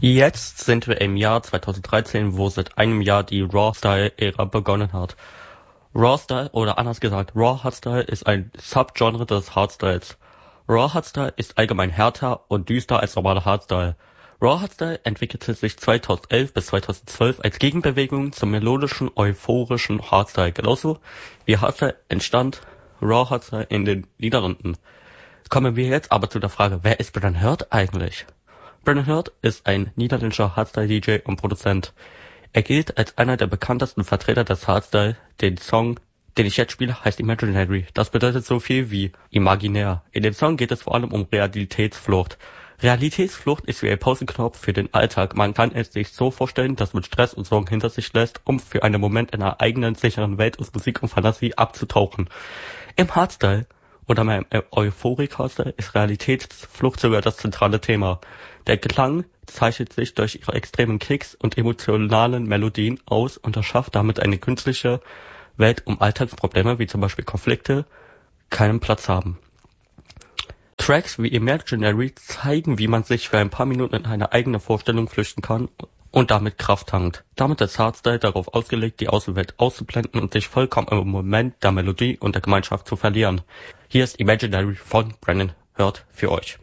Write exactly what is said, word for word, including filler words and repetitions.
Jetzt sind wir im Jahr zweitausenddreizehn, wo seit einem Jahr die Raw-Style-Ära begonnen hat. Raw-Style, oder anders gesagt, Raw-Hardstyle ist ein Subgenre des Hardstyles. Raw-Hardstyle ist allgemein härter und düster als normaler Hardstyle. Raw-Hardstyle entwickelte sich zweitausendelf bis zweitausendzwölf als Gegenbewegung zum melodischen, euphorischen Hardstyle. Genauso wie Hardstyle entstand Raw-Hardstyle in den Niederlanden. Kommen wir jetzt aber zu der Frage, wer ist Brennan Heard eigentlich? Brennan Heard ist ein niederländischer Hardstyle-D J und Produzent. Er gilt als einer der bekanntesten Vertreter des Hardstyle. Den Song, den ich jetzt spiele, heißt Imaginary. Das bedeutet so viel wie imaginär. In dem Song geht es vor allem um Realitätsflucht. Realitätsflucht ist wie ein Pausenknopf für den Alltag. Man kann es sich so vorstellen, dass man Stress und Sorgen hinter sich lässt, um für einen Moment in einer eigenen, sicheren Welt aus Musik und Fantasie abzutauchen. Im Hardstyle oder meinem Euphorik-Hardstyle ist Realitätsflucht sogar das zentrale Thema. Der Klang zeichnet sich durch ihre extremen Kicks und emotionalen Melodien aus und erschafft damit eine künstliche Welt, um Alltagsprobleme wie zum Beispiel Konflikte keinen Platz haben. Tracks wie Imaginary zeigen, wie man sich für ein paar Minuten in eine eigene Vorstellung flüchten kann und damit Kraft tankt. Damit ist Hardstyle darauf ausgelegt, die Außenwelt auszublenden und sich vollkommen im Moment der Melodie und der Gemeinschaft zu verlieren. Hier ist Imaginary von Brennan Heard für euch.